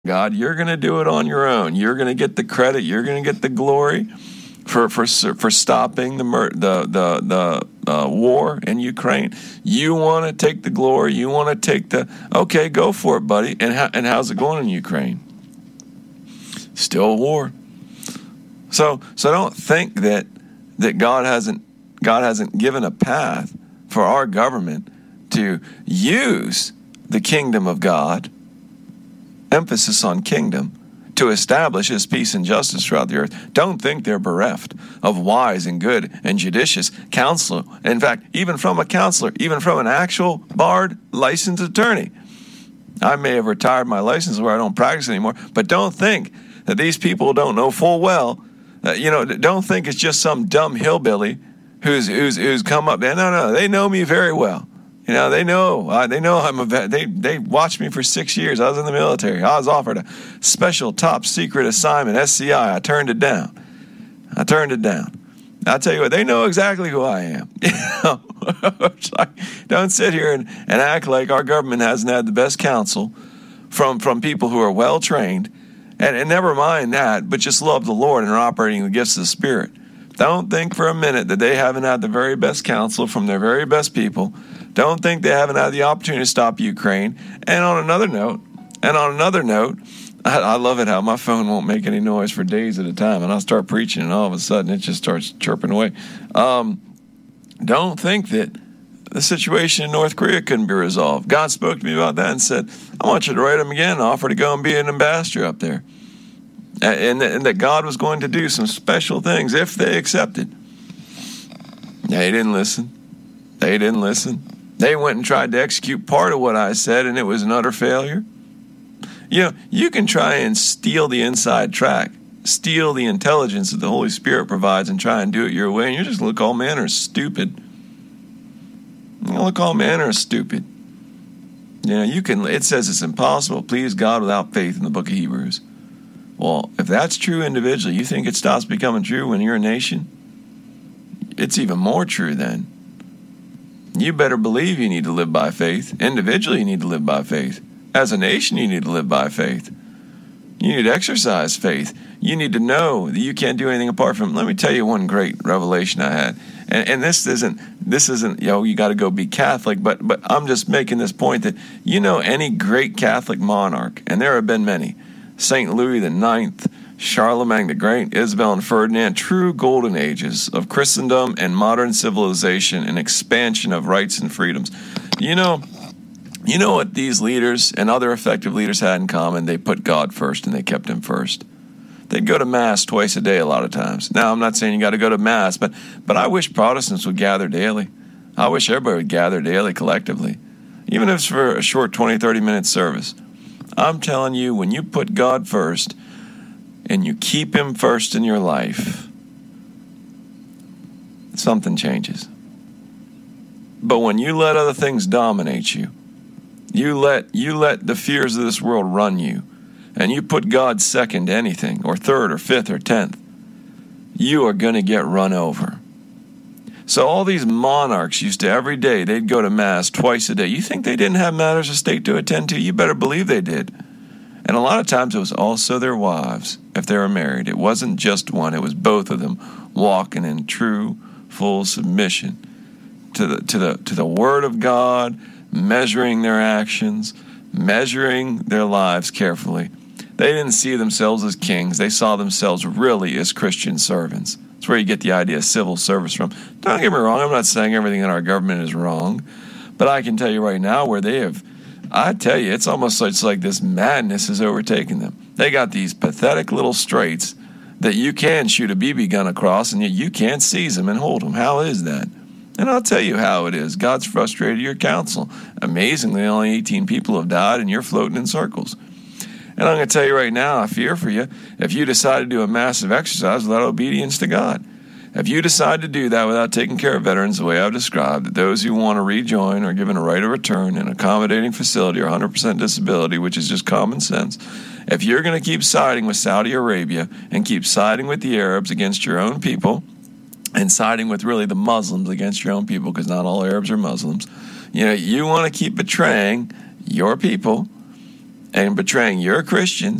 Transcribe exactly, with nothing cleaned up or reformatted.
God, you're going to do it on your own. You're going to get the credit. You're going to get the glory for for for stopping the mur- the the the uh, war in Ukraine. You want to take the glory. You want to take the okay. Go for it, buddy. And how, and how's it going in Ukraine? Still a war. So so don't think that that God hasn't God hasn't given a path for our government to use the kingdom of God, emphasis on kingdom, to establish his peace and justice throughout the earth. Don't think they're bereft of wise and good and judicious counsel. In fact, even from a counselor, even from an actual barred licensed attorney. I may have retired my license where I don't practice anymore, but don't think that these people don't know full well. Uh, you know, don't think it's just some dumb hillbilly who's who's who's come up there. No, no, they know me very well. You know, they know, uh, they know I'm a vet. They, they watched me for six years. I was in the military. I was offered a special top secret assignment, S C I. I turned it down. I turned it down. I'll tell you what, they know exactly who I am. You know, like, don't sit here and, and act like our government hasn't had the best counsel from, from people who are well trained. And, and never mind that, but just love the Lord and are operating the gifts of the Spirit. Don't think for a minute that they haven't had the very best counsel from their very best people. Don't think they haven't had the opportunity to stop Ukraine. And on another note, and on another note, I, I love it how my phone won't make any noise for days at a time, and I'll start preaching, and all of a sudden it just starts chirping away. Um, don't think that the situation in North Korea couldn't be resolved. God spoke to me about that and said, I want you to write them again and offer to go and be an ambassador up there. And, and that God was going to do some special things if they accepted. They didn't listen. They didn't listen. They went and tried to execute part of what I said, and it was an utter failure. You know, you can try and steal the inside track, steal the intelligence that the Holy Spirit provides and try and do it your way, and you just look all manner of stupid. You look all manner of stupid. You know, you can. It says it's impossible to please God without faith in the book of Hebrews. Well, if that's true individually, you think it stops becoming true when you're a nation? It's even more true then. You better believe you need to live by faith. Individually, you need to live by faith. As a nation, you need to live by faith. You need to exercise faith. You need to know that you can't do anything apart from. Let me tell you one great revelation I had. And, and this isn't, this isn't, you know, you got to go be Catholic, but, but I'm just making this point that, you know, any great Catholic monarch, and there have been many, Saint Louis the Ninth, Charlemagne the Great, Isabel and Ferdinand, true golden ages of Christendom and modern civilization and expansion of rights and freedoms. You know, you know what these leaders and other effective leaders had in common? They put God first and they kept him first. They'd go to Mass twice a day a lot of times. Now, I'm not saying you got to go to Mass, but, but I wish Protestants would gather daily. I wish everybody would gather daily collectively, even if it's for a short twenty, thirty minute service. I'm telling you, when you put God first and you keep him first in your life, something changes. But when you let other things dominate you, you let you let the fears of this world run you, and you put God second to anything, or third, or fifth, or tenth, you are going to get run over. So all these monarchs used to, every day, they'd go to Mass twice a day. You think they didn't have matters of state to attend to? You better believe they did. And a lot of times it was also their wives, if they were married. It wasn't just one, it was both of them walking in true, full submission to the to the to the Word of God, measuring their actions, measuring their lives carefully. They didn't see themselves as kings. They saw themselves really as Christian servants. That's where you get the idea of civil service from. Don't get me wrong, I'm not saying everything in our government is wrong, but I can tell you right now where they have, I tell you, it's almost like, it's like this madness has overtaken them. They got these pathetic little straits that you can shoot a B B gun across, and yet you can't seize them and hold them. How is that? And I'll tell you how it is. God's frustrated your counsel. Amazingly, only eighteen people have died, and you're floating in circles. And I'm going to tell you right now, I fear for you, if you decide to do a massive exercise without obedience to God, if you decide to do that without taking care of veterans the way I've described, that those who want to rejoin are given a right of return in an accommodating facility or one hundred percent disability, which is just common sense, if you're going to keep siding with Saudi Arabia and keep siding with the Arabs against your own people and siding with really the Muslims against your own people, because not all Arabs are Muslims, you know, you want to keep betraying your people and betraying your Christians